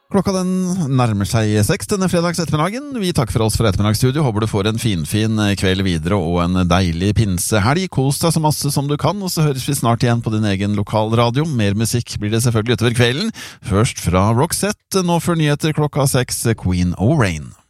Klokka den nærmer seg 6 denne fredags ettermiddagen. Vi takker for oss fra ettermiddagsstudio. Håper du får en fin kveld videre og en deilig pinsehelg. Kos deg så masse som du kan, og så høres vi snart igjen på din egen lokalradio. Mer musikk blir det selvfølgelig utover kvelden. Først fra Roxette, nå før nyheter klokka 6, Queen O'Rain.